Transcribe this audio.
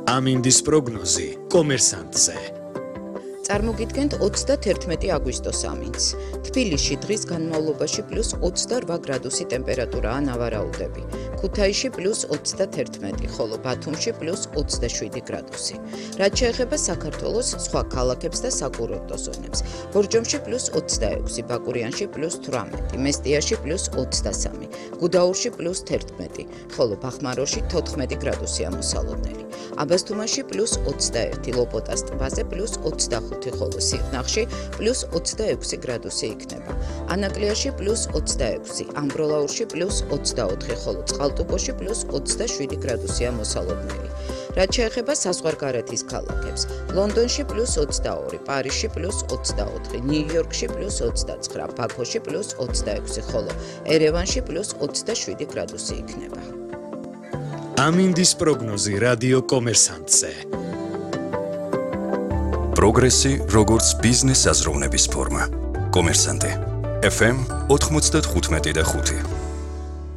ამინდის პროგნოზი კომერსანტზე. წარმოგიდგენთ 31 აგვისტოს ამინდს. თბილისში დღის განმავლობაში პლუს 28 გრადუსი ტემპერატურაა ნავარაუდები. ქუთაისში პლუს 31, ხოლო ბათუმში პლუს 27 გრადუსი. რაც შეეხება საქართველოს სხვა ქალაქებს და საკურორტო ზონებს. ბორჯომში პლუს 26, ბაკურიანში პლუს 18, მესტიაში პლუს 23, გუდაურში პლუს 11, ხოლო ბახმაროში 14 გრადუსია მოსალოდნელი. აბასთუმანში პლუს 21, ლოპოტას ტბაზე პლუს 25, ხოლო სიღნაღში პლუს 26 გრადუსი იქნება. ანაკლიაში პლუს 26, ამბროლაურში პლუს 24, ხოლო წყალტუბოში პლუს 27 გრადუსია მოსალოდნელი. რაც შეეხება საზღვარგარეთის ქალაქებს, ლონდონში პლუს 22, პარიზში პლუს 24, ნიუ-იორკში პლუს 29, ბაქოში პლუს 26, ხოლო ერევანში პლუს 27 გრადუსი იქნება. ამინდის პროგნოზი რადიო კომერსანტზე. პროგრესი როგორც ბიზნეს აზროვნების ფორმა. კომერსანტე FM 95.5